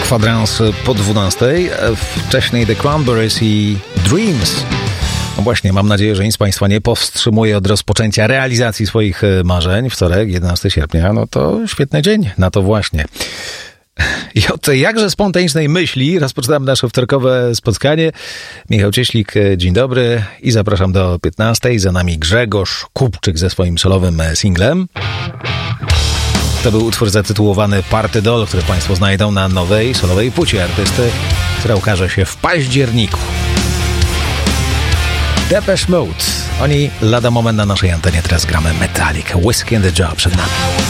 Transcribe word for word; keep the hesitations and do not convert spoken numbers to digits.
kwadrans po dwunastej. Wcześniej The Cranberries i Dreams. No właśnie, mam nadzieję, że nic z Państwa nie powstrzymuje od rozpoczęcia realizacji swoich marzeń. Wtorek, jedenastego sierpnia, no to świetny dzień na to właśnie. I od tej jakże spontanicznej myśli rozpoczynam nasze wtorkowe spotkanie. Michał Cieślik, dzień dobry i zapraszam do piętnastej. Za nami Grzegorz Kupczyk ze swoim solowym singlem. To był utwór zatytułowany Party Doll, który Państwo znajdą na nowej solowej płycie artysty, która ukaże się w październiku. Depeche Mode. Oni lada moment na naszej antenie. Teraz gramy Metallica. Whiskey and the Jar przed nami.